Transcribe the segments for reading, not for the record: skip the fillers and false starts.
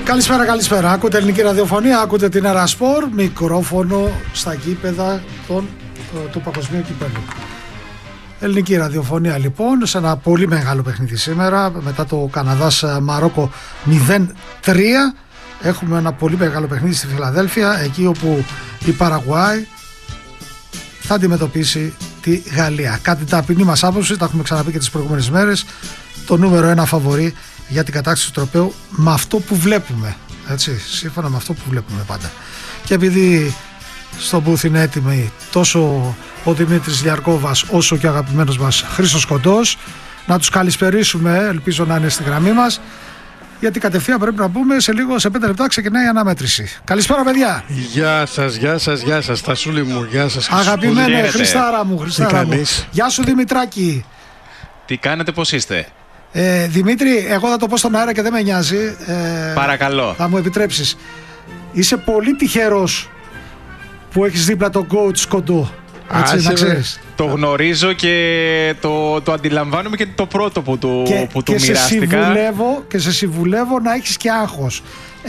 Καλησπέρα. Ακούτε ελληνική ραδιοφωνία, ακούτε την Ερασπορ, μικρόφωνο στα γήπεδα του Παγκοσμίου Κυπέλλου. Ελληνική ραδιοφωνία λοιπόν, σε ένα πολύ μεγάλο παιχνίδι σήμερα, μετά το Καναδάς-Μαρόκο 0-3. Έχουμε ένα πολύ μεγάλο παιχνίδι στη Φιλαδέλφια, εκεί όπου η Παραγουάη θα αντιμετωπίσει τη Γαλλία. Κάτι ταπεινή μας άποψη, τα έχουμε ξαναπεί και τις προηγούμενες μέρες, το νούμερο 1 φαβορί για την κατάκτηση του τροπαίου με αυτό που βλέπουμε. Έτσι, σύμφωνα με αυτό που βλέπουμε πάντα. Και επειδή στο booth είναι έτοιμοι τόσο ο Δημήτρης Λιαρκόβας όσο και ο αγαπημένος μας Χρήστος Κοντός, να τους καλησπερίσουμε, ελπίζω να είναι στη γραμμή μας, γιατί κατευθείαν πρέπει να πούμε σε λίγο, σε 5 λεπτά ξεκινάει η αναμέτρηση. Καλησπέρα παιδιά. Γεια σας, Στασούλη μου, γεια σας. Αγαπημένε Χριστάρα μου. Γεια σου Δημητράκη. Τι κάνετε, πώς είστε? Δημήτρη, εγώ θα το πω στον αέρα και δεν με νοιάζει. Παρακαλώ. Θα μου επιτρέψεις. Είσαι πολύ τυχερός που έχεις δίπλα τον coach Κοντό. Έτσι, να ξέρεις. Το γνωρίζω και το αντιλαμβάνομαι και το πρώτο που του μοιράστηκα. Και σε συμβουλεύω να έχεις και άγχος.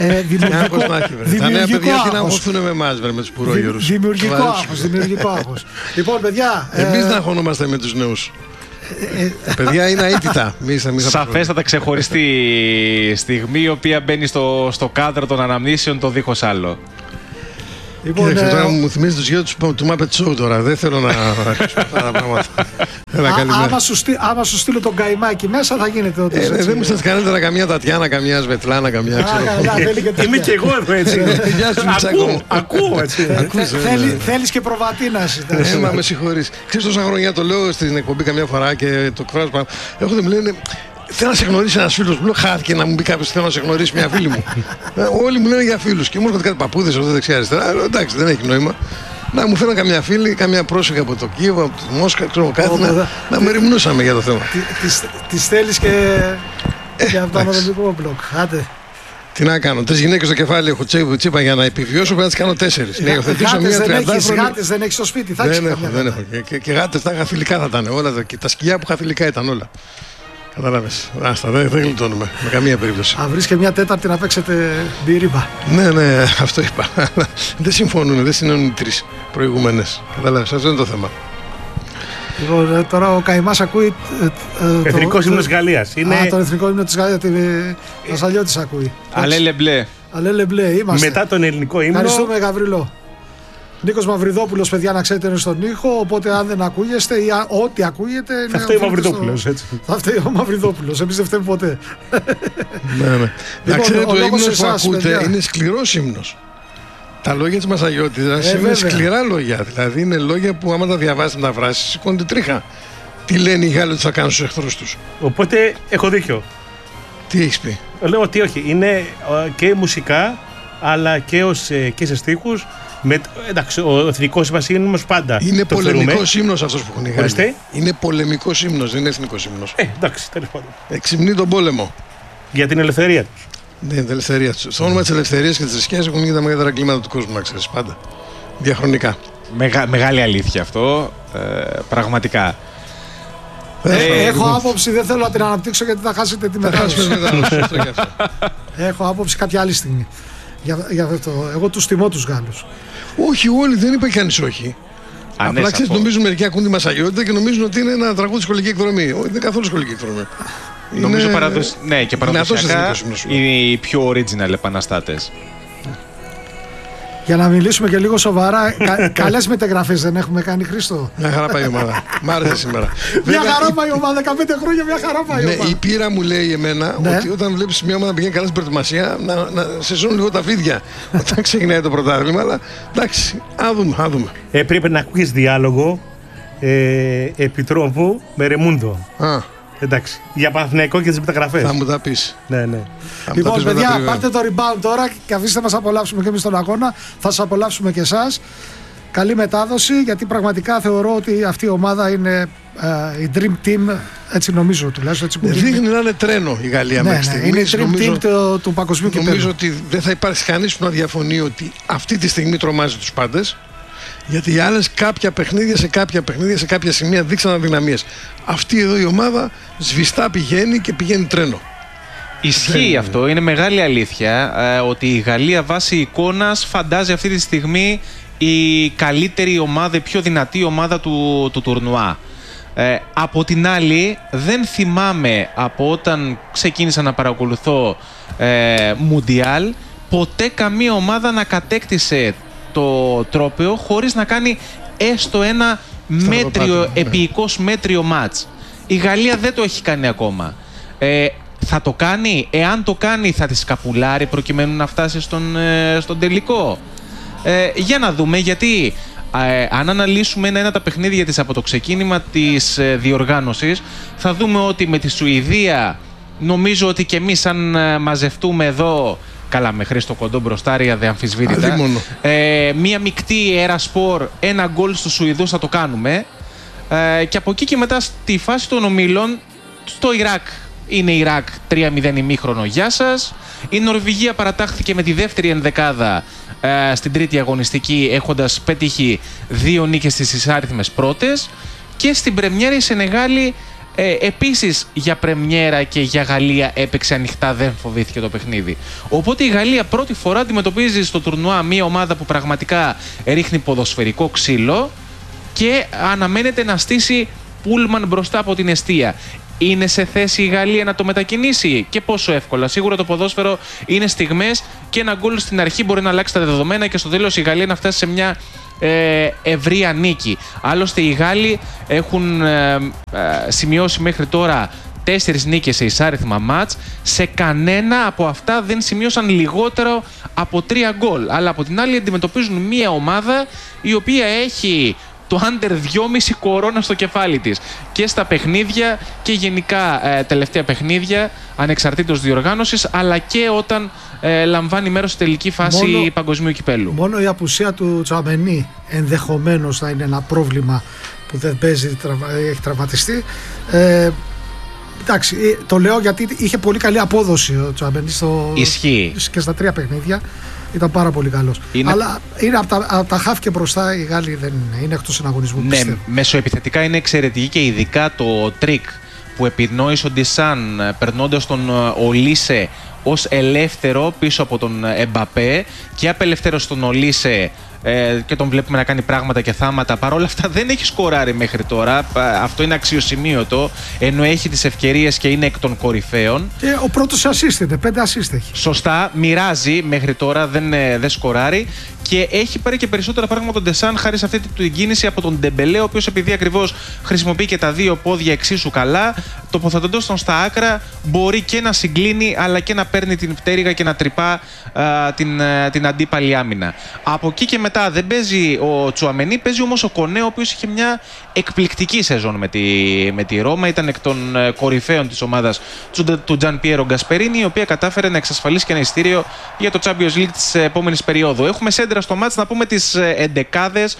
Τα νέα παιδιά τι να αγχωθούν με εμάς, με τους πουρόγερους. Δημιουργικό άγχος. Λοιπόν, παιδιά. Εμείς να αγχωνόμαστε με τους νέους. Παιδιά είναι αίτητα. Σαφέστατα ξεχωριστή στιγμή, η οποία μπαίνει στο κάδρο των αναμνήσεων το δίχως άλλο. Λοιπόν, τώρα μου θυμίζει τους γύρους του Muppet Show τώρα. Δεν θέλω να αρχίσω αυτά τα πράγματα. Άμα σου στείλω τον καημάκι μέσα θα γίνεται ό,τι δεν μου στέλνεις καλύτερα καμιά Τατιάνα, καμιά Σβετλάνα, καμιά Είμαι και εγώ εδώ έτσι. Ακούω έτσι. Θέλεις και προβατίναση. Μα με συγχωρείς. Ξέρεις τόσα χρόνια το λέω στην εκπομπή καμιά φορά και το εκφράζω πάνω. Έρχονται μου λένε, θέλω να σε γνωρίσει ένας φίλος μου. Λέω, χάθηκε να μου πει κάποιος, θέλω να σε γνωρίσει μια φίλη μου. Όλοι μου λένε για φίλους. Και μου έρχονται κάτι παππούδες εδώ δεξιά-αριστερά. Εντάξει, δεν έχει νόημα. Να μου φέρνω καμιά φίλη, καμιά πρόσεχα από το Κίεβο, από τη Μόσχα, ξέρω κάτι, να μεριμνούσαμε για το θέμα. Τις θέλεις και για το ανατολικό μπλοκ. Άντε. Τι να κάνω, 3 γυναίκες στο κεφάλι έχω τσίπα για να επιβιώσω, πρέπει να τις κάνω 4. Να υιοθετήσω μία 30. Γάτες δεν έχεις στο σπίτι, θα δεν έχω. Και γάτες τα είχα φιλικά θα ήταν όλα, και τα σκυλιά που είχα φιλικά ήταν όλα. Κατάλαβες. Άστα, δεν γλιτώνουμε με καμία περίπτωση. Αν βρεις και μια τέταρτη να παίξετε μπυρίμπα. Ναι, αυτό είπα. Δεν συμφωνούν, δεν συνενούν οι 3 προηγούμενες. Κατάλαβες, αυτό είναι το θέμα. Λοιπόν, τώρα ο Καημάς ακούει. Εθνικός ύμνος της Γαλλίας. Τον εθνικό ύμνο της Γαλλίας, το Σαλιώτης ακούει. Αλέλε μπλε. Αλέλε μπλε, είμαστε. Μετά τον ελληνικό ύμνο. Ευχαριστούμε, Γαβριλό. Νίκος Μαυριδόπουλος, παιδιά, να ξέρετε, είναι στον ήχο. Οπότε, αν δεν ακούγεστε ή ό,τι ακούγεται. Θα φταίει ο Μαυριδόπουλος, έτσι. Θα φταίει ο Μαυριδόπουλος. Εμείς δεν φταίμε ποτέ. Ναι. Να ξέρετε, ο ύμνος που ακούτε είναι σκληρός ύμνος. Τα λόγια της Μασαγιώτηδας είναι σκληρά λόγια. Δηλαδή, είναι λόγια που, άμα τα διαβάσετε με τα φράσεις, σηκώνεται τρίχα. Τι λένε οι Γάλλοι ότι θα κάνουν στους εχθρούς τους. Οπότε, έχω δίκιο. Τι έχεις πει? Λέω ότι όχι. Είναι και μουσικά, αλλά και σε στίχους. Εντάξει, ο εθνικός μας ύμνος πάντα. Είναι πολεμικός ύμνος αυτός που έχουν οι Γάλλοι. Είναι πολεμικός ύμνος, δεν είναι εθνικός ύμνος. Εντάξει, τέλος πάντων. Εξυμνεί τον πόλεμο. Για την ελευθερία τους. Ναι, την ελευθερία τους. Στο όνομα της ελευθερίας και της θρησκείας έχουν γίνει τα μεγαλύτερα κλίματα του κόσμου, να ξέρεις, πάντα. Διαχρονικά. Μεγάλη αλήθεια αυτό. Πραγματικά. Έχω άποψη, δεν θέλω να την αναπτύξω γιατί θα χάσετε τη μετάδοση. Έχω άποψη κάποια άλλη στιγμή. Για αυτό. Εγώ τους τιμώ τους Γάλλους. Όχι, όλοι, δεν είπε κανείς όχι. Απλά ξέρεις, νομίζουν μερικοί ακούν τη Μασαγιώτηδα και νομίζουν ότι είναι ένα τραγούδι σχολική εκδρομή. Όχι, δεν είναι καθόλου σχολική εκδρομή. Νομίζω και παραδοσιακά οι πιο original επαναστάτες. Για να μιλήσουμε και λίγο σοβαρά, καλές μεταγραφές δεν έχουμε κάνει, Χρήστο? Μια χαρά πάει η ομάδα. Μ' άρεσε σήμερα. Μια χαρά πάει η ομάδα, 15 χρόνια μια χαρά πάει η ομάδα. Η πείρα μου λέει εμένα ότι όταν βλέπεις μια ομάδα να πηγαίνει καλά στην προετοιμασία, να σε ζώνουν λίγο τα φίδια όταν ξεκινάει το πρωτάθλημα. Αλλά εντάξει, α δούμε. Πρέπει να ακούγεις διάλογο επιτρόπου με Ρεμούντο. Εντάξει, για Παναθηναϊκό και τις μεταγραφές. Θα μου τα πεις. Ναι. Λοιπόν, παιδιά, πάρτε το rebound τώρα και αφήστε μας απολαύσουμε και εμείς τον αγώνα. Θα σας απολαύσουμε και εσάς. Καλή μετάδοση, γιατί πραγματικά θεωρώ ότι αυτή η ομάδα είναι η Dream Team, έτσι νομίζω τουλάχιστον. Δείχνει να είναι τρένο η Γαλλία μέχρι στιγμής. Είναι η Dream Team του Παγκοσμίου Κυπέλλου. Νομίζω ότι δεν θα υπάρξει κανείς που να διαφωνεί ότι αυτή τη στιγμή τρομάζει τους πάντες. Γιατί οι άλλες κάποια παιχνίδια, σε κάποια σημεία δείξαν αδυναμίες. Αυτή εδώ η ομάδα σβηστά πηγαίνει και πηγαίνει τρένο. Ισχύει αυτό, είναι μεγάλη αλήθεια ότι η Γαλλία βάσει εικόνας φαντάζει αυτή τη στιγμή η καλύτερη ομάδα, η πιο δυνατή ομάδα του τουρνουά. Από την άλλη, δεν θυμάμαι από όταν ξεκίνησα να παρακολουθώ Μουντιάλ ποτέ καμία ομάδα να κατέκτησε το τρόπαιο χωρίς να κάνει έστω ένα μέτριο, επίοικος μέτριο μάτς. Η Γαλλία δεν το έχει κάνει ακόμα. Θα το κάνει, εάν το κάνει θα τη σκαπουλάρει προκειμένου να φτάσει στον τελικό. Για να δούμε, γιατί αν αναλύσουμε ένα τα παιχνίδια της από το ξεκίνημα της διοργάνωσης, θα δούμε ότι με τη Σουηδία νομίζω ότι και εμείς αν μαζευτούμε εδώ, καλά με Χρήστο Κοντό μπροστάρια δε αμφισβήτητα, μία μεικτή έρα σπορ, ένα γκολ στους Σουηδούς θα το κάνουμε, και από εκεί και μετά στη φάση των ομίλων στο Ιράκ. Είναι Ιράκ 3-0 ημίχρονο, γεια σας. Η Νορβηγία παρατάχθηκε με τη δεύτερη ενδεκάδα στην τρίτη αγωνιστική, έχοντας πετύχει 2 νίκες στις εισάριθμες πρώτες. Και στην πρεμιέρα η Σενεγάλη επίσης για πρεμιέρα και για Γαλλία έπαιξε ανοιχτά, δεν φοβήθηκε το παιχνίδι. Οπότε η Γαλλία πρώτη φορά αντιμετωπίζει στο τουρνουά μια ομάδα που πραγματικά ρίχνει ποδοσφαιρικό ξύλο και αναμένεται να στήσει πούλμαν μπροστά από την εστία. Είναι σε θέση η Γαλλία να το μετακινήσει και πόσο εύκολα? Σίγουρα το ποδόσφαιρο είναι στιγμές και ένα γκολ στην αρχή μπορεί να αλλάξει τα δεδομένα και στο τέλος η Γαλλία να φτάσει σε μια ευρεία νίκη. Άλλωστε οι Γάλλοι έχουν σημειώσει μέχρι τώρα 4 νίκες σε εισάριθμα μάτς. Σε κανένα από αυτά δεν σημείωσαν λιγότερο από 3 γκολ. Αλλά από την άλλη αντιμετωπίζουν μια ομάδα η οποία έχει το under 2,5 κορώνα στο κεφάλι της και στα παιχνίδια και γενικά τελευταία παιχνίδια ανεξαρτήτως διοργάνωσης, αλλά και όταν λαμβάνει μέρος στη τελική φάση παγκοσμίου κυπέλου. Μόνο η απουσία του Τσουαμενί ενδεχομένως θα είναι ένα πρόβλημα που δεν παίζει, έχει τραυματιστεί. Εντάξει, το λέω γιατί είχε πολύ καλή απόδοση ο Τσουαμενί και στα 3 παιχνίδια. Ήταν πάρα πολύ καλός. Αλλά είναι από τα χαφ και μπροστά οι Γάλλοι δεν είναι εκτός συναγωνισμού. Ναι, μεσοεπιθετικά είναι εξαιρετική και ειδικά το τρίκ που επινόησε ο Ντισάν περνώντας τον Ολίσε ως ελεύθερο πίσω από τον Εμπαπέ και απελευθέρωσε τον Ολίσε και τον βλέπουμε να κάνει πράγματα και θάματα. Παρ' όλα αυτά δεν έχει σκοράρει μέχρι τώρα. Αυτό είναι αξιοσημείωτο, ενώ έχει τις ευκαιρίες και είναι εκ των κορυφαίων. Και ο πρώτος assist είναι, 5 assist έχει. Σωστά, μοιράζει μέχρι τώρα, δεν σκοράρει. Και έχει πάρει και περισσότερα πράγματα τον Ντεσάν χάρη σε αυτή την κίνηση από τον Ντεμπελέ, ο οποίος επειδή ακριβώς χρησιμοποιεί και τα 2 πόδια εξίσου καλά, τοποθετώντας τον στα άκρα μπορεί και να συγκλίνει αλλά και να παίρνει την πτέρυγα και να τρυπά την αντίπαλη άμυνα. Από εκεί και μετά δεν παίζει ο Τσουαμενί, παίζει όμως ο Κονέ, ο οποίος είχε μια εκπληκτική σεζόν με τη Ρώμα. Ήταν εκ των κορυφαίων της ομάδας του Τζαν Πιέρο Γκασπερίνι, η οποία κατάφερε να εξασφαλίσει και ένα ειστήριο για το Champions League της επόμενης περίοδου. Έχουμε σέντρα στο μάτς, να πούμε τις εντεκάδες.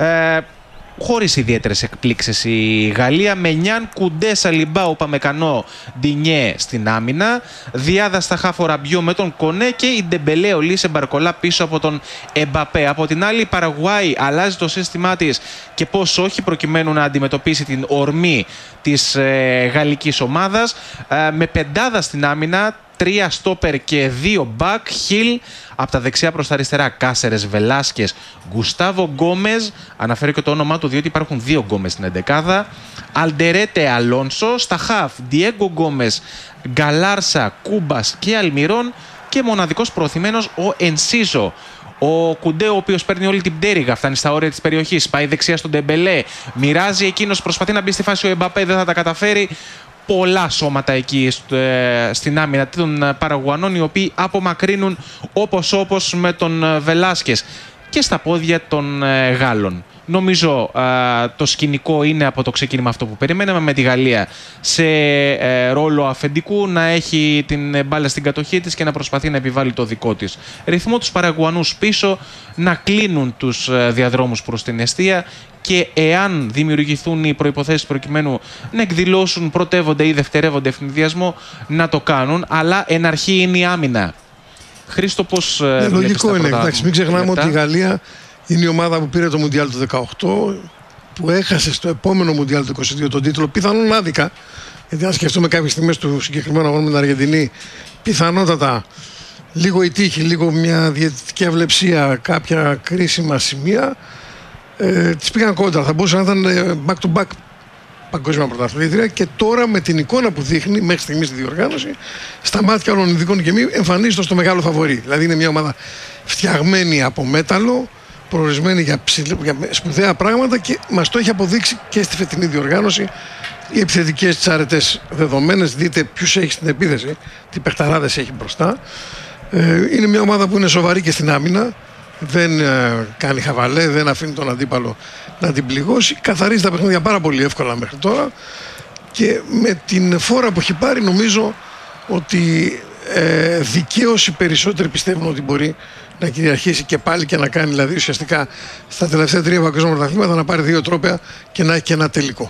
Χωρίς ιδιαίτερες εκπλήξεις η Γαλλία, με Νιάν, Κουντέ, Σαλιμπάου, Παμεκανό, Ντινιέ στην άμυνα, Διάδα στα χάφο Ραμπιό με τον Κονέ και η Ντεμπελέ, ο Λίσε Μπαρκολά πίσω από τον Εμπαπέ. Από την άλλη η Παραγουάη αλλάζει το σύστημά της και πώς όχι προκειμένου να αντιμετωπίσει την ορμή της γαλλικής ομάδας, με πεντάδα στην άμυνα, 3 στόπερ και 2 μπακ, Χιλ από τα δεξιά προς τα αριστερά, Κάσερες, Βελάσκες, Γκουστάβο Γκόμες, αναφέρω και το όνομά του διότι υπάρχουν 2 Γκόμες στην εντεκάδα, Αλντερέτε, Αλόνσο, στα χαφ, Διέγκο Γκόμες, Γκαλάρσα, Κούμπας και Αλμιρόν και μοναδικός προωθημένος ο Ενσίζο. Ο Κουντέ, ο οποίος παίρνει όλη την πτέρυγα, φτάνει στα όρια της περιοχής, πάει δεξιά στον Ντεμπελέ, μοιράζει εκείνος, προσπαθεί να μπει στη φάση ο Εμπαπέ, δεν θα τα καταφέρει. Πολλά σώματα εκεί στην άμυνα των Παραγουανών, οι οποίοι απομακρύνουν όπως με τον Βελάσκες και στα πόδια των Γάλλων. Νομίζω το σκηνικό είναι από το ξεκίνημα αυτό που περιμέναμε, με τη Γαλλία σε ρόλο αφεντικού να έχει την μπάλα στην κατοχή της και να προσπαθεί να επιβάλλει το δικό της ρυθμό, τους Παραγουανούς πίσω να κλείνουν τους διαδρόμους προς την εστία και εάν δημιουργηθούν οι προϋποθέσεις προκειμένου να εκδηλώσουν πρωτεύονται ή δευτερεύονται ευνηδιασμό να το κάνουν, αλλά εν αρχή είναι η άμυνα. Χρήστο, πώς λογικό είναι, εντάξει, μην ξεχνάμε ότι η Γαλλία είναι η ομάδα που πήρε το Μουντιάλ του 18, που έχασε στο επόμενο Μουντιάλ του 22 τον τίτλο, πιθανόν άδικα, Γιατί αν σκεφτούμε κάποιες στιγμές του συγκεκριμένου αγώνα με την Αργεντινή, πιθανότατα λίγο η τύχη, λίγο μια διαιτητική αυλεψία, κάποια κρίσιμα σημεία τις πήγαν κόντρα. Θα μπορούσε να ήταν back to back παγκόσμια πρωταθλήτρια, και τώρα με την εικόνα που δείχνει μέχρι στιγμής τη διοργάνωση, στα μάτια όλων ειδικών και μη, εμφανίζεται στο μεγάλο φαβορί. Δηλαδή είναι μια ομάδα φτιαγμένη από μέταλλο, προορισμένη για σπουδαία πράγματα, και μας το έχει αποδείξει και στη φετινή διοργάνωση. Οι επιθετικές της αρετές δεδομένες, δείτε ποιους έχει στην επίθεση, τι παιχταράδες έχει μπροστά. Είναι μια ομάδα που είναι σοβαρή και στην άμυνα. Δεν κάνει χαβαλέ, δεν αφήνει τον αντίπαλο να την πληγώσει. Καθαρίζει τα παιχνίδια πάρα πολύ εύκολα μέχρι τώρα, και με την φόρα που έχει πάρει νομίζω ότι δικαίως οι περισσότεροι πιστεύουν ότι μπορεί να κυριαρχήσει και πάλι και να κάνει, δηλαδή ουσιαστικά στα τελευταία 3 παγκόσμια πρωταθλήματα, να πάρει 2 τρόπαια και να έχει και ένα τελικό.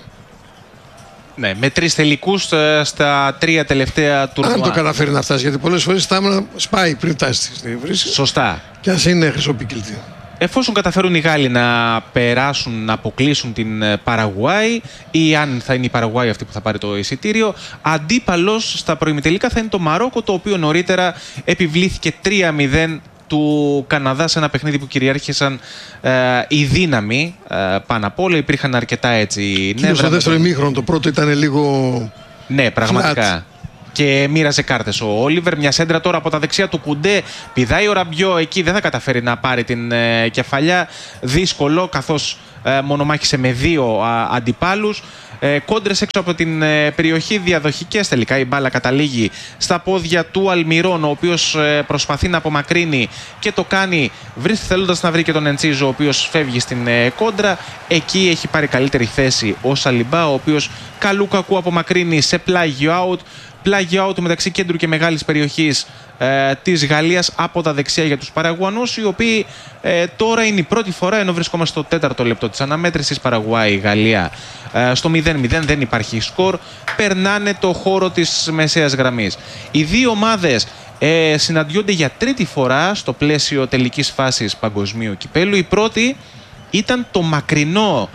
Ναι, με 3 τελικούς στα 3 τελευταία τουρνουά. Αν το καταφέρει να φτάσει, γιατί πολλές φορές στάμενα σπάει πριν φτάσει στη βρύση. Σωστά. Και ας είναι χρυσοπίκυλτη. Εφόσον καταφέρουν οι Γάλλοι να περάσουν, να αποκλείσουν την Παραγουάη, ή αν θα είναι η Παραγουάη αυτή που θα πάρει το εισιτήριο, αντίπαλος στα προημιτελικά θα είναι το Μαρόκο, το οποίο νωρίτερα επιβλήθηκε 3-0 του Καναδά σε ένα παιχνίδι που κυριάρχησαν οι δύναμοι πάνω απ' όλα. Υπήρχαν αρκετά έτσι νεύρα. Στο δεύτερο ημίχρονο, το πρώτο ήταν λίγο. Ναι, πραγματικά. Flat. Και μοίραζε κάρτες ο Όλιβερ. Μια σέντρα τώρα από τα δεξιά του Κουντέ. Πηδάει ο Ραμπιό, εκεί δεν θα καταφέρει να πάρει την κεφαλιά. Δύσκολο, καθώς μονομάχησε με 2 αντιπάλους. Κόντρες έξω από την περιοχή, διαδοχικές τελικά. Η μπάλα καταλήγει στα πόδια του Αλμιρόν, ο οποίος προσπαθεί να απομακρύνει και το κάνει θέλοντας να βρει και τον Εντσίζο, ο οποίος φεύγει στην κόντρα. Εκεί έχει πάρει καλύτερη θέση ο Σαλιμπά, ο οποίος καλού κακού απομακρύνει σε πλάγιο out. Πλάγιο out μεταξύ κέντρου και μεγάλης περιοχής της Γαλλίας από τα δεξιά για τους Παραγουανούς, οι οποίοι τώρα είναι η πρώτη φορά, ενώ βρισκόμαστε στο 4ο λεπτό της αναμέτρησης, Παραγουάη-Γαλλία στο 0-0, δεν υπάρχει σκορ, περνάνε το χώρο της μεσαίας γραμμής. Οι δύο ομάδες συναντιόνται για τρίτη φορά στο πλαίσιο τελικής φάσης παγκοσμίου κυπέλου. Η πρώτη ήταν το μακρινό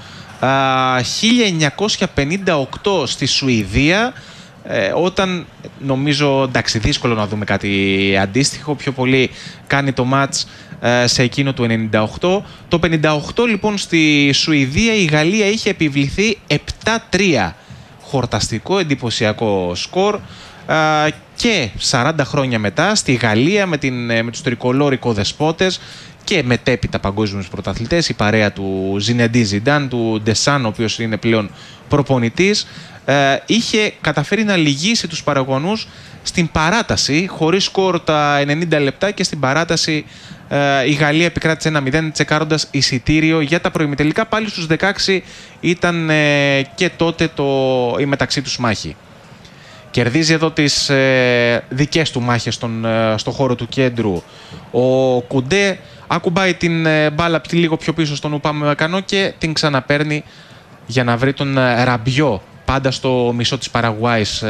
1958 στη Σουηδία, όταν νομίζω, εντάξει, δύσκολο να δούμε κάτι αντίστοιχο, πιο πολύ κάνει το μάτς σε εκείνο του 98. Το 58 λοιπόν στη Σουηδία η Γαλλία είχε επιβληθεί 7-3, χορταστικό, εντυπωσιακό σκορ, και 40 χρόνια μετά στη Γαλλία με τους τρικολόρ οικοδεσπότες και μετέπειτα παγκόσμιους πρωταθλητές, η παρέα του Ζινεντίν Ζιντάν, του Ντεσάν, ο οποίος είναι πλέον προπονητής, είχε καταφέρει να λυγίσει τους Παραγουανούς στην παράταση, χωρίς σκορ τα 90 λεπτά, και στην παράταση η Γαλλία επικράτησε 1-0, τσεκάροντας εισιτήριο για τα προημιτελικά. Πάλι στους 16 ήταν και τότε η μεταξύ τους μάχη. Κερδίζει εδώ τις δικές του μάχες στο χώρο του κέντρου ο Κουντέ, ακουμπάει την μπάλα λίγο πιο πίσω στον Ουπαμεκανό και την ξαναπαίρνει για να βρει τον Ραμπιό. Πάντα στο μισό της Παραγουάης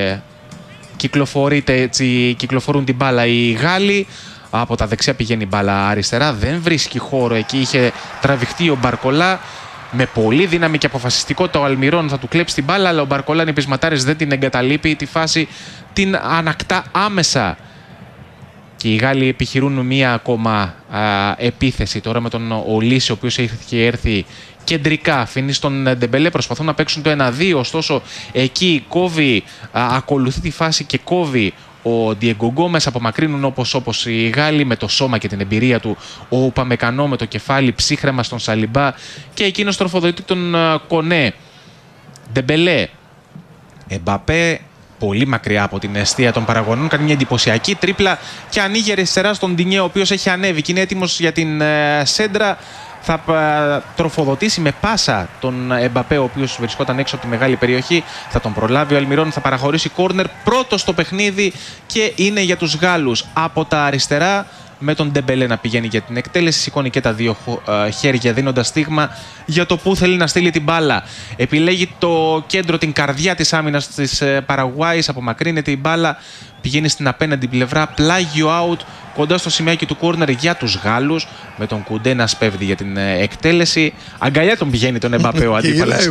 κυκλοφορούν την μπάλα οι Γάλλοι. Από τα δεξιά πηγαίνει η μπάλα αριστερά, δεν βρίσκει χώρο εκεί, είχε τραβηχτεί ο Μπαρκολά. Με πολύ δύναμη και αποφασιστικότητα ο Αλμιρόν θα του κλέψει την μπάλα, αλλά ο Μπαρκολά νεπισματάρης δεν την εγκαταλείπει, τη φάση την ανακτά άμεσα. Και οι Γάλλοι επιχειρούν μία ακόμα επίθεση τώρα με τον Ολύση, ο οποίος έχει έρθει κεντρικά, αφήνει στον Ντεμπελέ, προσπαθούν να παίξουν το 1-2, ωστόσο εκεί κόβει, ακολουθεί τη φάση και κόβει ο Ντιέγκο Γκόμες, απομακρύνουν όπως οι Γάλλοι με το σώμα και την εμπειρία του, ο Ουπαμεκανό με το κεφάλι ψύχρεμα στον Σαλιμπά, και εκείνος τροφοδοτεί τον Κονέ. Ντεμπελέ, Εμπαπέ πολύ μακριά από την αιστεία των Παραγωνών, κάνει μια εντυπωσιακή τρίπλα και ανοίγει αριστερά στον Ντινιέ, ο οποίος έχει ανέβει και είναι έτοιμος για την σέντρα. Θα τροφοδοτήσει με πάσα τον Εμπαπέ, ο οποίος βρισκόταν έξω από τη μεγάλη περιοχή. Θα τον προλάβει ο Αλμιρόν, θα παραχωρήσει κόρνερ πρώτο στο παιχνίδι και είναι για τους Γάλλους. Από τα αριστερά με τον Ντεμπελέ να πηγαίνει για την εκτέλεση. Σηκώνει και τα δύο χέρια, δίνοντας στίγμα για το που θέλει να στείλει την μπάλα. Επιλέγει το κέντρο, την καρδιά της άμυνας της Παραγουάης, απομακρύνεται η μπάλα, πηγαίνει στην απέναντι πλευρά, πλάγιο out κοντά στο σημαίακι του κόρνερ για τους Γάλλους, με τον Κουντέ να σπέβδει για την εκτέλεση. Αγκαλιά τον πηγαίνει τον Εμπαπέ ο αντίπαλος.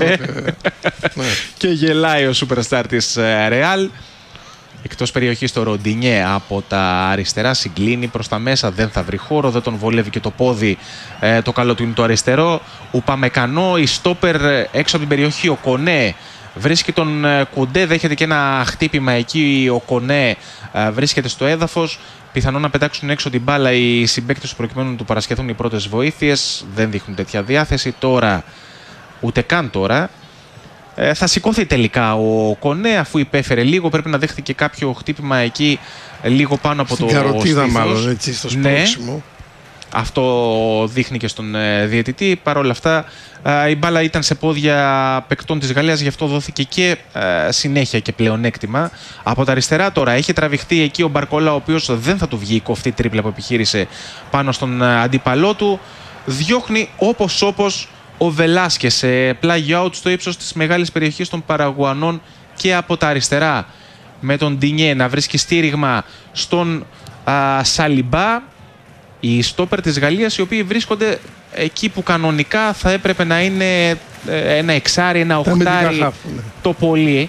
Και γελάει ο superstar της Ρεάλ. Εκτός περιοχής το Ροντινιέ από τα αριστερά συγκλίνει προς τα μέσα, δεν θα βρει χώρο, δεν τον βολεύει και το πόδι το καλό του είναι το αριστερό. Ουπαμεκανό, η στόπερ έξω από την περιοχή, ο Κονέ βρίσκει τον Κουντέ, δέχεται και ένα χτύπημα εκεί, ο Κονέ βρίσκεται στο έδαφος. Πιθανόν να πετάξουν έξω την μπάλα οι συμπαίκτες του προκειμένου να του παρασχεθούν οι πρώτες βοήθειες, δεν δείχνουν τέτοια διάθεση τώρα, ούτε καν τώρα. Θα σηκώθει τελικά ο Κονέ, αφού υπέφερε λίγο, πρέπει να δέχτηκε κάποιο χτύπημα εκεί λίγο πάνω από το στήθος. Καροτίδα μάλλον, έτσι, στο σπρώξιμο. Ναι, αυτό δείχνει και στον διαιτητή. Παρ' όλα αυτά η μπάλα ήταν σε πόδια παικτών της Γαλλίας, γι' αυτό δόθηκε και συνέχεια και πλεονέκτημα. Από τα αριστερά τώρα έχει τραβηχτεί εκεί ο Μπαρκολά, ο οποίος δεν θα του βγει η κοφτή τρίπλα που επιχείρησε πάνω στον αντίπαλό του. Διώχνει όπως ο Βελάσκε σε πλάγιο out στο ύψος της μεγάλης περιοχής των Παραγουανών και από τα αριστερά, με τον Ντινιέ να βρίσκει στήριγμα στον Σαλιμπά. Οι στόπερ της Γαλλίας, οι οποίοι βρίσκονται εκεί που κανονικά θα έπρεπε να είναι ένα εξάρι, ένα οχτάρι το πολύ.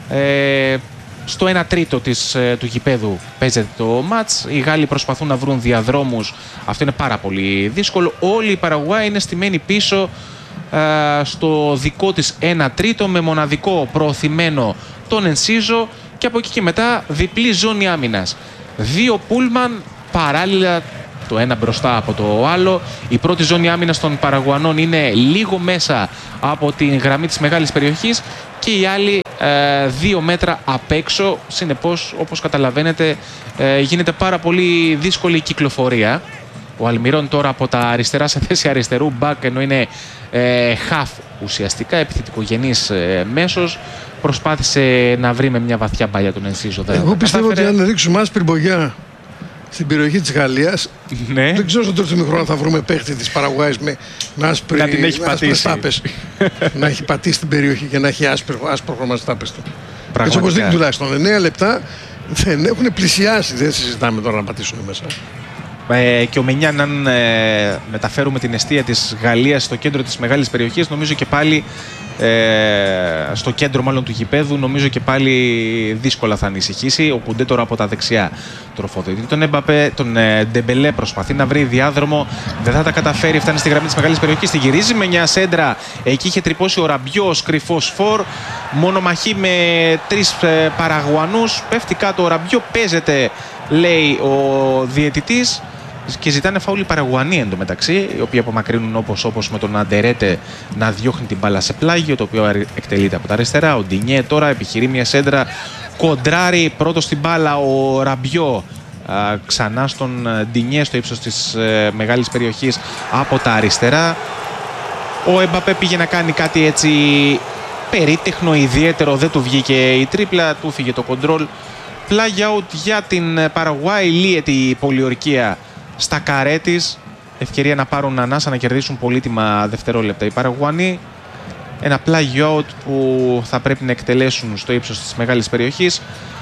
Στο 1 τρίτο του γηπέδου παίζεται το μάτς. Οι Γάλλοι προσπαθούν να βρουν διαδρόμους. Αυτό είναι πάρα πολύ δύσκολο. Όλη η Παραγουάη είναι στημένη πίσω στο δικό της 1 τρίτο, με μοναδικό προωθημένο τον Ενσίζο, και από εκεί και μετά διπλή ζώνη άμυνας. Δύο πούλμαν παράλληλα, το ένα μπροστά από το άλλο. Η πρώτη ζώνη άμυνας των Παραγουανών είναι λίγο μέσα από την γραμμή της μεγάλης περιοχής και η άλλη 2 μέτρα απ' έξω. Συνεπώς, όπως καταλαβαίνετε, γίνεται πάρα πολύ δύσκολη η κυκλοφορία. Ο Αλμιρόν τώρα από τα αριστερά σε θέση αριστερού μπακ, ενώ είναι half ουσιαστικά, επιθετικογενής μέσος, προσπάθησε να βρει με μια βαθιά μπαλιά τον Ενσίζο. Εγώ πιστεύω ότι αν ρίξουμε άσπρη μπογιά στην περιοχή της Γαλλίας, ναι, δεν ξέρω στο τρίτο ημιχρόνο θα βρούμε παίχτη της Παραγουάης με άσπρες τάπες. Να έχει πατήσει την περιοχή και να έχει άσπρο χρώμα στις τάπες του. Έτσι όπως δείχνει τουλάχιστον 9 λεπτά δεν έχουν πλησιάσει, δεν συζητάμε τώρα να πατήσουν μέσα. Και ο Μενιάν, αν μεταφέρουμε την εστία της Γαλλίας στο κέντρο της μεγάλης περιοχής, νομίζω και πάλι στο κέντρο μάλλον του γηπέδου, νομίζω και πάλι δύσκολα θα ανησυχήσει. Ο Κουντέ τώρα από τα δεξιά τροφοδοτεί τον Εμπαπέ, τον Ντεμπελέ προσπαθεί να βρει διάδρομο, δεν θα τα καταφέρει, φτάνει στη γραμμή της μεγάλης περιοχής, τη γυρίζει με μια σέντρα, εκεί είχε τρυπώσει ο Ραμπιός, κρυφός φορ, μονομαχή με 3 Παραγουανούς, πέφτει κάτω ο Ραμπιό, παίζεται, λέει ο διαιτητής, και ζητάνε φάουλ οι Παραγουανοί εντωμεταξύ, οι οποίοι απομακρύνουν όπως με τον Αντερέτε να διώχνει την μπάλα σε πλάγιο, το οποίο εκτελείται από τα αριστερά. Ο Ντινιέ τώρα επιχειρεί μια σέντρα, κοντράρει πρώτο στην μπάλα ο Ραμπιό, ξανά στον Ντινιέ στο ύψος της μεγάλης περιοχής από τα αριστερά. Ο Εμπαπέ πήγε να κάνει κάτι έτσι περίτεχνο, ιδιαίτερο, δεν του βγήκε η τρίπλα, του φύγε το κοντρόλ. Πλάγια out για την Παραγουάη, λύεται η πολιορκία στα καρέ της. Ευκαιρία να πάρουν ανάσα, να κερδίσουν πολύτιμα δευτερόλεπτα οι Παραγουανοί. Ένα πλάγιο out που θα πρέπει να εκτελέσουν στο ύψος της μεγάλης περιοχής.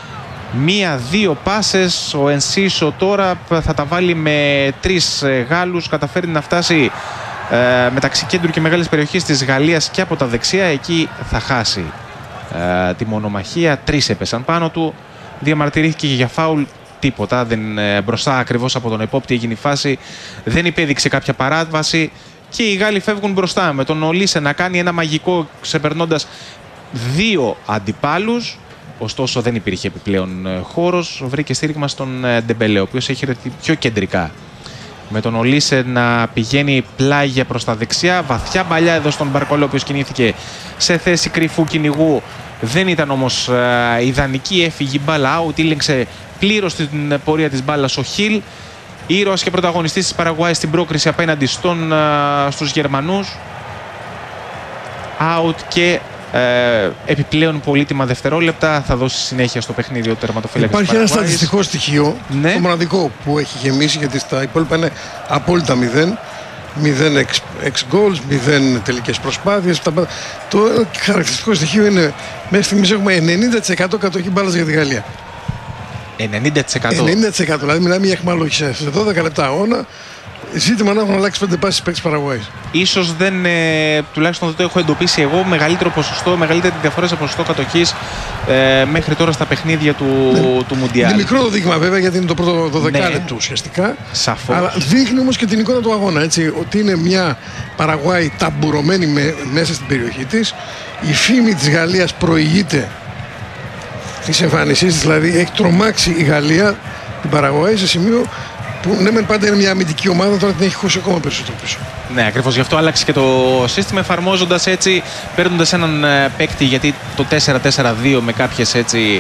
1-2 πάσες. Ο Ενσίσο τώρα θα τα βάλει με 3 Γάλλους. Καταφέρει να φτάσει μεταξύ κέντρου και μεγάλης περιοχής της Γαλλίας και από τα δεξιά. Εκεί θα χάσει τη μονομαχία. 3 έπεσαν πάνω του. Διαμαρτυρήθηκε για φάουλ, τίποτα, δεν, μπροστά ακριβώς από τον επόπτη έγινε η φάση, δεν υπέδειξε κάποια παράβαση και οι Γάλλοι φεύγουν μπροστά με τον Ολίσε να κάνει ένα μαγικό ξεπερνώντας 2 αντιπάλους. Ωστόσο δεν υπήρχε επιπλέον χώρος, βρήκε στήριγμα στον Ντεμπελέ, ο οποίος έχει έρθει πιο κεντρικά, με τον Ολίσε να πηγαίνει πλάγια προς τα δεξιά, βαθιά μπαλιά εδώ στον Μπαρκολό, ο οποίος κινήθηκε σε θέση κρυφού κυνηγού. Δεν ήταν όμως ιδανική, έφυγε η μπάλα out, ήλεγξε πλήρως την πορεία της μπάλας ο Χιλ, ήρωας και πρωταγωνιστής της Παραγουάη στην πρόκριση απέναντι στους Γερμανούς. Out και επιπλέον πολύτιμα δευτερόλεπτα. Θα δώσει συνέχεια στο παιχνίδι ο τερματοφύλακας. Υπάρχει ένα στατιστικό στοιχείο, ναι, το μοναδικό που έχει γεμίσει, γιατί στα υπόλοιπα είναι απόλυτα 0 ex goals, 0 τελικές προσπάθειες. Το χαρακτηριστικό στοιχείο είναι μέχρι στιγμής έχουμε 90% κατοχή μπάλας για τη Γαλλία. 90%. Δηλαδή μιλάμε για αιχμαλώχηση σε 12 λεπτά αγώνα. Ζήτημα να έχουν αλλάξει 5 πάσεις παίκτες Παραγουάης. Ίσως τουλάχιστον δεν το έχω εντοπίσει εγώ, μεγαλύτερη διαφορά σε ποσοστό κατοχής μέχρι τώρα στα παιχνίδια του Μουντιάλ. Είναι μικρό το δείγμα βέβαια, γιατί είναι το πρώτο 12 λεπτό ουσιαστικά. Σαφώς. Αλλά δείχνει όμως και την εικόνα του αγώνα. Έτσι, ότι είναι μια Παραγουάη ταμπουρωμένη μέσα στην περιοχή της. Η φήμη της Γαλλίας προηγείται της εμφάνισής της, δηλαδή έχει τρομάξει η Γαλλία την Παραγουάη σε σημείο που ναι, μεν πάντα είναι μια αμυντική ομάδα, τώρα την έχει χώσει ακόμα περισσότερο πίσω. Ναι, ακριβώς γι' αυτό άλλαξε και το σύστημα, εφαρμόζοντας έτσι, παίρνοντας έναν παίκτη, γιατί το 4-4-2 με κάποιες έτσι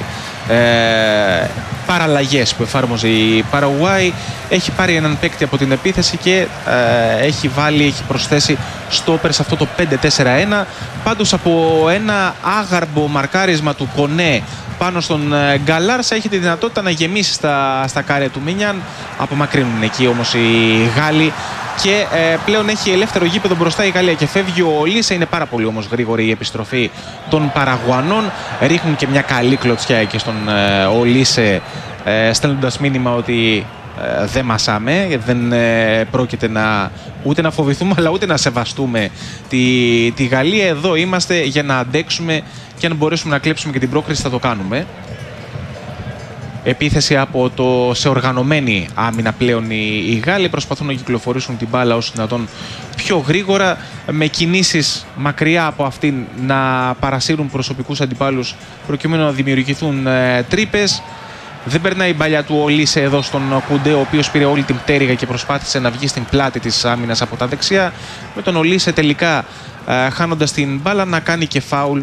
παραλλαγές που εφάρμοζε η Παραγουάη, έχει πάρει έναν παίκτη από την επίθεση και έχει προσθέσει στόπερ σε αυτό το 5-4-1. Πάντως από ένα άγαρμπο μαρκάρισμα του Κονέ πάνω στον Γκαλάρσα έχει τη δυνατότητα να γεμίσει στα κάρια του Μίνιαν. Απομακρύνουν εκεί όμως οι Γάλλοι και πλέον έχει ελεύθερο γήπεδο μπροστά η Γαλλία και φεύγει ο Ολίσε. Είναι πάρα πολύ όμως γρήγορη η επιστροφή των Παραγουανών. Ρίχνουν και μια καλή κλωτσιά εκεί στον Ολίσε, στέλνοντας μήνυμα ότι δεν μασάμε, δεν πρόκειται ούτε να φοβηθούμε αλλά ούτε να σεβαστούμε τη Γαλλία. Εδώ είμαστε για να αντέξουμε και αν μπορέσουμε να κλέψουμε και την πρόκριση θα το κάνουμε. Επίθεση σε οργανωμένη άμυνα πλέον οι Γάλλοι προσπαθούν να κυκλοφορήσουν την μπάλα όσο δυνατόν πιο γρήγορα, με κινήσεις μακριά από αυτήν να παρασύρουν προσωπικούς αντιπάλους προκειμένου να δημιουργηθούν τρύπες. Δεν περνάει η μπαλιά του Ολίσε εδώ στον Κουντέ, ο οποίος πήρε όλη την πτέρυγα και προσπάθησε να βγει στην πλάτη της άμυνας από τα δεξιά, με τον Ολίσε τελικά χάνοντας την μπάλα να κάνει και φάουλ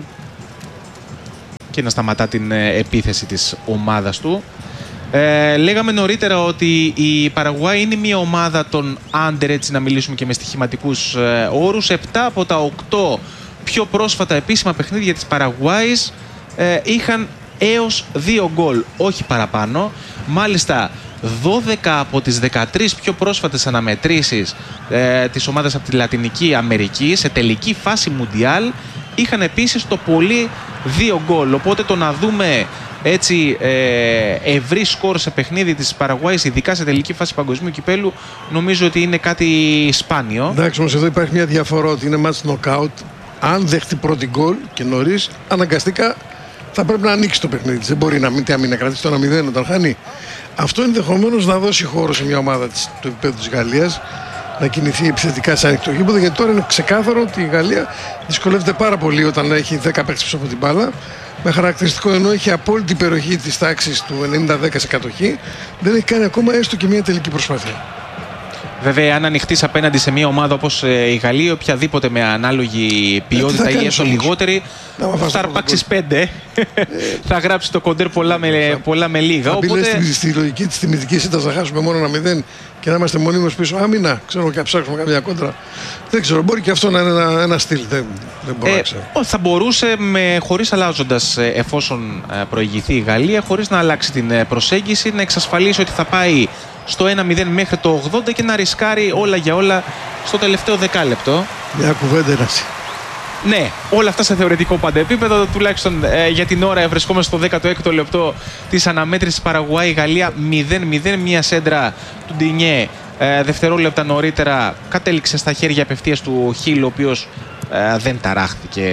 και να σταματά την επίθεση της ομάδας του. Λέγαμε νωρίτερα ότι η Παραγουάη είναι μια ομάδα των under, έτσι να μιλήσουμε και με στοιχηματικούς όρους. 7 από τα 8 πιο πρόσφατα επίσημα παιχνίδια της Παραγουάης είχαν έως 2 γκολ, όχι παραπάνω. Μάλιστα 12 από τις 13 πιο πρόσφατες αναμετρήσεις της ομάδας από τη Λατινική Αμερική σε τελική φάση Μουντιάλ είχαν επίσης το πολύ 2 γκολ. Οπότε το να δούμε έτσι ευρύ σκορ σε παιχνίδι της Παραγουάης, ειδικά σε τελική φάση παγκοσμίου κυπέλου, νομίζω ότι είναι κάτι σπάνιο. Εντάξει, όμως εδώ υπάρχει μια διαφορά, ότι είναι match knockout. Αν δεχτεί πρώτη γκολ και νωρίς, αναγκαστικά θα πρέπει να ανοίξει το παιχνίδι. Δεν μπορεί να μην κρατήσει το 1-0 όταν χάνει. Αυτό ενδεχομένως να δώσει χώρο σε μια ομάδα του επίπεδου της Γαλλίας να κινηθεί επιθετικά σε ανοιχτό γήπεδο, γιατί τώρα είναι ξεκάθαρο ότι η Γαλλία δυσκολεύεται πάρα πολύ όταν έχει 10 παίκτες πίσω από την μπάλα. Με χαρακτηριστικό, ενώ έχει απόλυτη υπεροχή της τάξης του 90-10 σε κατοχή, δεν έχει κάνει ακόμα έστω και μια τελική προσπάθεια. Βέβαια, αν ανοιχτείς απέναντι σε μια ομάδα όπως η Γαλλία, οποιαδήποτε με ανάλογη ποιότητα ή έστω λιγότερη, θα αρπάξεις 5. Θα γράψει το κοντέρ πολλά με λίγα. Θα οπότε στη λογική της τιμητικής ήττας να χάσουμε μόνο 1-0 και να είμαστε μονίμως πίσω άμυνα. Ξέρω και να ψάξουμε κάποια κόντρα. Δεν ξέρω, μπορεί και αυτό να είναι ένα στυλ. Δεν μπορώ να ξέρω. Θα μπορούσε, χωρίς αλλάζοντας, εφόσον προηγηθεί η Γαλλία, χωρίς να αλλάξει την προσέγγιση, να εξασφαλίσει ότι θα πάει στο 1-0 μέχρι το 80 και να ρισκάρει όλα για όλα στο τελευταίο δεκάλεπτο. Μια κουβέντα έραση. Ναι, όλα αυτά σε θεωρητικό πάντα επίπεδο. Τουλάχιστον για την ώρα βρισκόμαστε στο 16ο λεπτό της αναμέτρησης Παραγουάη-Γαλλία 0-0. Μια σέντρα του Ντινιέ δευτερόλεπτα νωρίτερα κατέληξε στα χέρια απευθείας του Χιλ, ο οποίος δεν ταράχτηκε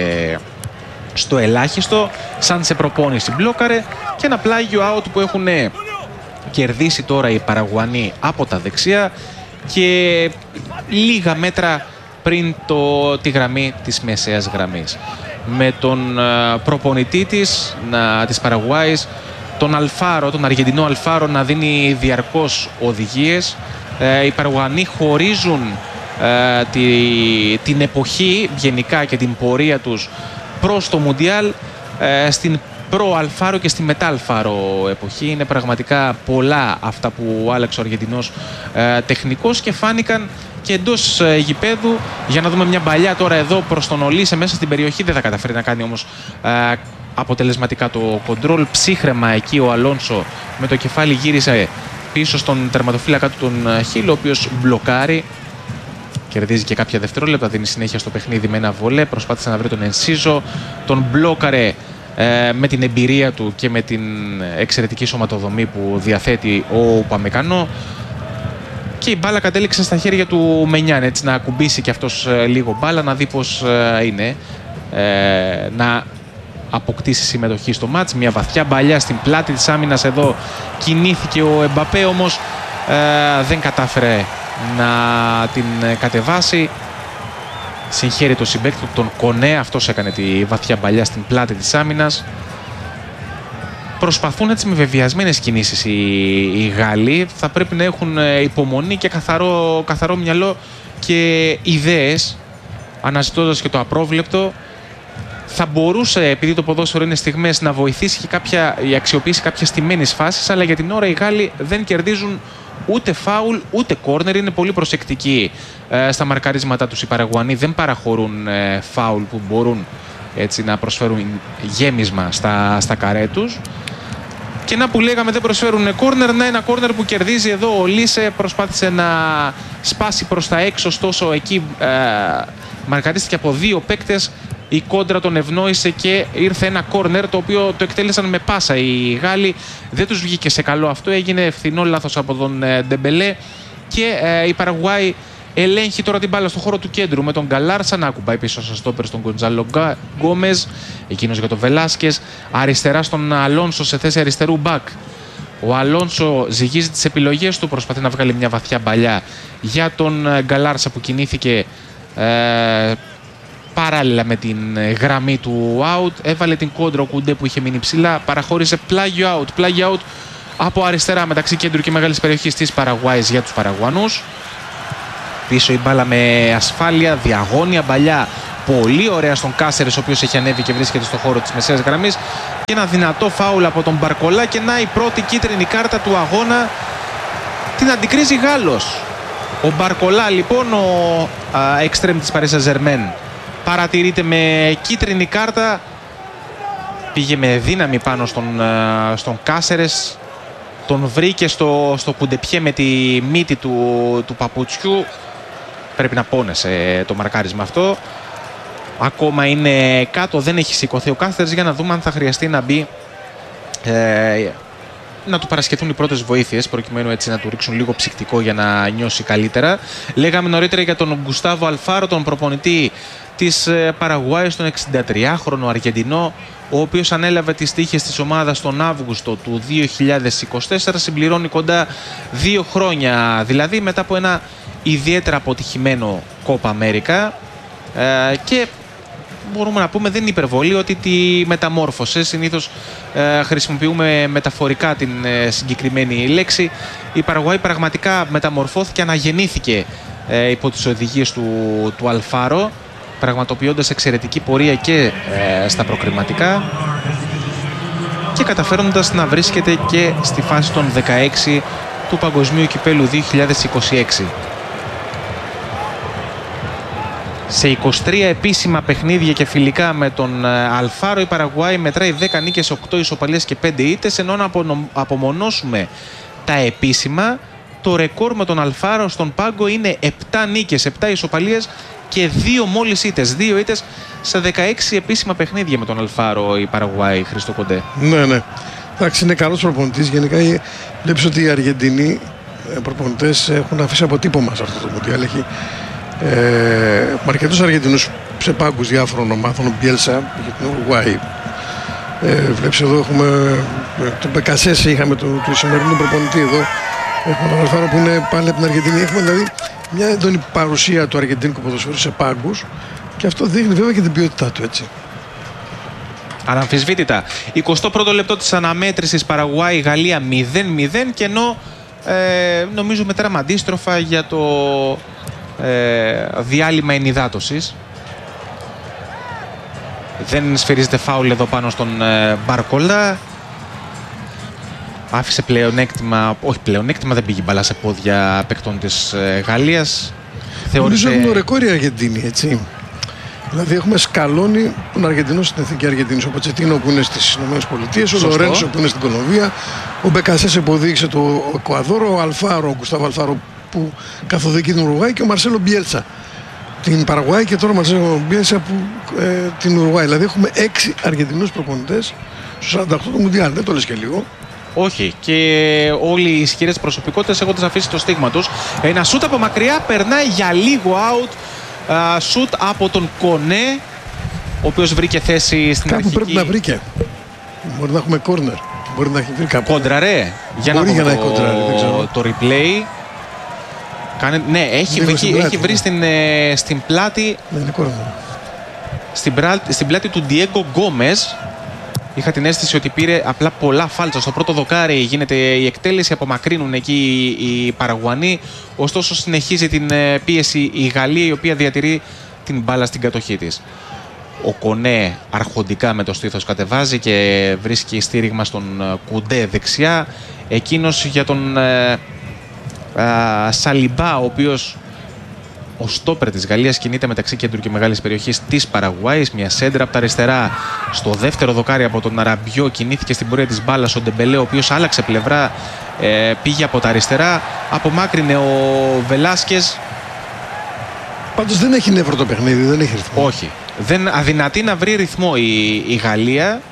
στο ελάχιστο. Σαν σε προπόνηση μπλόκαρε και ένα πλάγιο out που έχουν κερδίσει τώρα οι Παραγουανοί από τα δεξιά και λίγα μέτρα πριν τη γραμμή της μεσαίας γραμμής. Με τον προπονητή της Παραγουάης, τον Αργεντινό Αλφάρο, να δίνει διαρκώς οδηγίες. Οι Παραγουανοί χωρίζουν την εποχή γενικά και την πορεία τους προς το Μουντιάλ στην προ-Αλφάρο και στη μετά-Αλφάρο εποχή. Είναι πραγματικά πολλά αυτά που άλλαξε ο Αργεντινός τεχνικός και φάνηκαν και εντός γηπέδου. Για να δούμε μια μπαλιά τώρα εδώ προς τον Ολίσε μέσα στην περιοχή. Δεν θα καταφέρει να κάνει όμως αποτελεσματικά το κοντρόλ. Ψύχρεμα εκεί ο Αλόνσο με το κεφάλι γύρισε πίσω στον τερματοφύλακα του τον Χίλ, ο οποίος μπλοκάρει. Κερδίζει και κάποια δευτερόλεπτα, δίνει συνέχεια στο παιχνίδι με ένα βολέ. Προσπάθησε να βρει τον Ενσίζο, τον μπλόκαρε με την εμπειρία του και με την εξαιρετική σωματοδομή που διαθέτει ο Παμεκανό. Και η μπάλα κατέληξε στα χέρια του Μενιάν, έτσι να ακουμπήσει και αυτός λίγο μπάλα, να δει πώς είναι να αποκτήσει συμμετοχή στο μάτς. Μια βαθιά μπαλιά στην πλάτη της άμυνας εδώ κινήθηκε ο Εμπαπέ, όμως δεν κατάφερε να την κατεβάσει. Συγχαίρει το συμπαίκτη του, τον Κονέ, αυτός έκανε τη βαθιά μπαλιά στην πλάτη της άμυνας. Προσπαθούν έτσι με βεβαιασμένες κινήσεις οι Γάλλοι. Θα πρέπει να έχουν υπομονή και καθαρό μυαλό και ιδέες, αναζητώντας και το απρόβλεπτο. Θα μπορούσε, επειδή το ποδόσφαιρο είναι στιγμές, να βοηθήσει και η αξιοποίηση κάποιες στημένες φάσεις, αλλά για την ώρα οι Γάλλοι δεν κερδίζουν ούτε φάουλ ούτε κόρνερ. Είναι πολύ προσεκτικοί στα μαρκαρίσματά τους οι Παραγουανοί. Δεν παραχωρούν φάουλ που μπορούν έτσι να προσφέρουν γέμισμα στα καρέ τους. Και να που λέγαμε δεν προσφέρουν κόρνερ, να ένα κόρνερ που κερδίζει εδώ ο Λίσε. Προσπάθησε να σπάσει προς τα έξω, ωστόσο εκεί μαρκαρίστηκε από δύο παίκτες. Η κόντρα τον ευνόησε και ήρθε ένα κόρνερ, το οποίο το εκτέλεσαν με πάσα οι Γάλλοι. Δεν τους βγήκε σε καλό αυτό, έγινε ευθυνό λάθος από τον Ντεμπελέ και η Παραγουάη ελέγχει τώρα την μπάλα στο χώρο του κέντρου με τον Γκαλάρσα να ακουμπάει πίσω στο στόπερ στον Γκοντζάλο Γκόμεζ, εκείνος για τον Βελάσκες, αριστερά στον Αλόνσο σε θέση αριστερού μπακ. Ο Αλόνσο ζυγίζει τις επιλογές του, προσπαθεί να βγάλει μια βαθιά μπαλιά για τον Γκαλάρσα που κινήθηκε παράλληλα με την γραμμή του out. Έβαλε την κόντρα ο Κουντέ που είχε μείνει ψηλά, παραχώρησε πλάγιο out από αριστερά μεταξύ κέντρου και μεγάλης περιοχής της Παραγουάης για τους Παραγουανούς. Πίσω η μπάλα με ασφάλεια, διαγώνια μπαλιά πολύ ωραία στον Κάσερες, ο οποίος έχει ανέβει και βρίσκεται στο χώρο της μεσαίας γραμμής, και ένα δυνατό φάουλ από τον Μπαρκολά και να η πρώτη κίτρινη κάρτα του αγώνα. Την αντικρίζει Γάλλος. Ο Μπαρκολά λοιπόν, ο εξτρέμ της Paris Saint-Germain, παρατηρείται με κίτρινη κάρτα. Πήγε με δύναμη πάνω στον Κάσερες, τον βρήκε στο κουντεπιέ με τη μύτη του παπουτσιού. Πρέπει να πόνεσε το μαρκάρισμα αυτό. Ακόμα είναι κάτω, δεν έχει σηκωθεί ο Κάσερες, για να δούμε αν θα χρειαστεί να μπει να του παρασκευθούν οι πρώτες βοήθειες, προκειμένου έτσι να του ρίξουν λίγο ψυκτικό για να νιώσει καλύτερα. Λέγαμε νωρίτερα για τον Γκουστάβο Αλφάρο, τον προπονητή της Παραγουάης, τον 63χρονο Αργεντινό, ο οποίος ανέλαβε τις τύχες της ομάδας τον Αύγουστο του 2024, συμπληρώνει κοντά 2 χρόνια δηλαδή μετά από ένα ιδιαίτερα αποτυχημένο Κόπα Αμέρικα, και μπορούμε να πούμε, δεν είναι υπερβολή, ότι τη μεταμόρφωσε. Συνήθως χρησιμοποιούμε μεταφορικά την συγκεκριμένη λέξη. Η Παραγουάη πραγματικά μεταμορφώθηκε, αναγεννήθηκε υπό τις οδηγίες του Αλφάρο, πραγματοποιώντας εξαιρετική πορεία και στα προκριματικά και καταφέροντας να βρίσκεται και στη φάση των 16 του Παγκοσμίου Κυπέλλου 2026. Σε 23 επίσημα παιχνίδια και φιλικά με τον Αλφάρο, η Παραγουάη μετράει 10 νίκες, 8 ισοπαλίες και 5 ήττες, ενώ να απομονώσουμε τα επίσημα, το ρεκόρ με τον Αλφάρο στον πάγκο είναι 7 νίκες, 7 ισοπαλίες και 2 μόλις ήττες. 2 ήττες σε 16 επίσημα παιχνίδια με τον Αλφάρο η Παραγουάη, Χρήστο Κοντέ. Ναι. Εντάξει, είναι καλός προπονητής. Γενικά βλέπεις ότι οι Αργεντινοί προπονητές έχουν αφήσει αποτύπωμα σε αυτό το Μουντιάλ. Έχει με αρκετούς Αργεντινούς σε πάγκους διάφορων ομάδων, Μπιέλσα για την Ουρουγουάη. Βλέπεις εδώ έχουμε τον Μπεκασέση, είχαμε του σημερινού προπονητή εδώ. Έχουμε τον Αλφάρο που είναι πάλι από την Αργεντινή. Έχουμε δηλαδή μια έντονη παρουσία του αργεντίνικου ποδοσφαίρου σε πάγκους και αυτό δείχνει βέβαια και την ποιότητά του, έτσι. Αναμφισβήτητα. 21ο λεπτό της αναμέτρησης, Παραγουάη-Γαλλία 0-0, και ενώ νομίζω μετράμε αντίστροφα για το διάλειμμα ενυδάτωσης. Δεν σφυρίζεται φάουλ εδώ πάνω στον Μπαρκόλα. Άφησε πλεονέκτημα, όχι πλεονέκτημα, δεν πήγε μπαλά σε πόδια παίκτων της Γαλλίας. Νομίζω έχουν το ρεκόρ οι Αργεντίνοι, έτσι. Δηλαδή έχουμε σκαλώνει τον Αργεντινό στην Εθνική Αργεντινή, ο Ποτσετίνο που είναι στις ΗΠΑ, ο Λορένσο που είναι στην Κολομβία, ο Μπεκασέσε που οδήγησε το Εκουαδόρο, ο Αλφάρο, ο Γκουστάβο Αλφάρο που καθοδηγεί την Ουρουγουάη και ο Μαρσέλο Μπιέλτσα την Παραγουάη και τώρα ο Μαρσέλο Μπιέλτσα που την Ουρουγουάη. Δηλαδή έχουμε 6 Αργεντινούς προπονητές στους 48 του Μουντιάλ, δεν το λες και λίγο. Όχι, και όλοι οι ισχυρές προσωπικότητες έχοντας αφήσει το στίγμα τους. Ένα σούτ από μακριά, περνάει για λίγο out. Σούτ από τον Κονέ, ο οποίος βρήκε θέση στην κάπου αρχική... πρέπει να βρήκε. Μπορεί να έχουμε κόρνερ. Μπορεί να έχει βρει κάπου. Κόντρα ρε. Για μπορεί να δω το replay. Ναι, έχει βρει στην πλάτη. Ναι, είναι κόρνερ. Στην πλάτη του Ντιέγκο Γκόμες. Είχα την αίσθηση ότι πήρε απλά πολλά φάλτσα. Στο πρώτο δοκάρι γίνεται η εκτέλεση, απομακρύνουν εκεί οι Παραγουανοί. Ωστόσο συνεχίζει την πίεση η Γαλλία, η οποία διατηρεί την μπάλα στην κατοχή της. Ο Κονέ αρχοντικά με το στήθος κατεβάζει και βρίσκει στήριγμα στον Κουντέ δεξιά. Εκείνος για τον Σαλιμπά, ο οποίος ο στόπερ της Γαλλίας κινείται μεταξύ κέντρου και μεγάλης περιοχής της Παραγουάης. Μια σέντρα από τα αριστερά στο δεύτερο δοκάρι από τον Αραμπιό. Κινήθηκε στην πορεία της μπάλας ο Ντεμπελέ, ο οποίος άλλαξε πλευρά, πήγε από τα αριστερά. Απομάκρυνε ο Βελάσκες. Πάντως δεν έχει νεύρο το παιχνίδι, δεν έχει ρυθμό. Όχι. Δεν αδυνατεί να βρει ρυθμό η Γαλλία.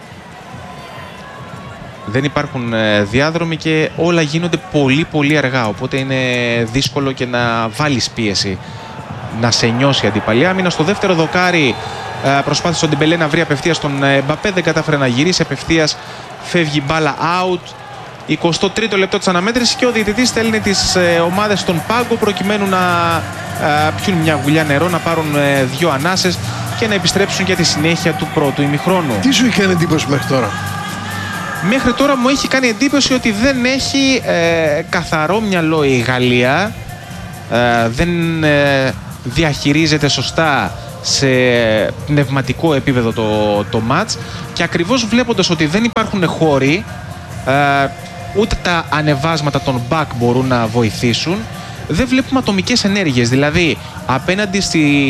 Δεν υπάρχουν διάδρομοι και όλα γίνονται πολύ πολύ αργά. Οπότε είναι δύσκολο και να βάλεις πίεση, να σε νιώσει η αντίπαλη άμυνα. Στο δεύτερο δοκάρι προσπάθησε ο Ντεμπελέ να βρει απευθείας τον Μπαπέ, δεν κατάφερε να γυρίσει απευθείας, φεύγει μπάλα out. 23ο λεπτό της αναμέτρησης και ο διαιτητής στέλνει τις ομάδες στον πάγκο προκειμένου να πιούν μια γουλιά νερό, να πάρουν 2 ανάσες και να επιστρέψουν για τη συνέχεια του πρώτου ημιχρόνου. Τι σου είχε κάνει εντύπωση μέχρι τώρα? Μέχρι τώρα μου έχει κάνει εντύπωση ότι δεν έχει καθαρό μυαλό η Γαλλία, δεν διαχειρίζεται σωστά σε πνευματικό επίπεδο το μάτς και ακριβώς βλέποντας ότι δεν υπάρχουν χώροι, ούτε τα ανεβάσματα των back μπορούν να βοηθήσουν, δεν βλέπουμε ατομικές ενέργειες. Δηλαδή απέναντι στη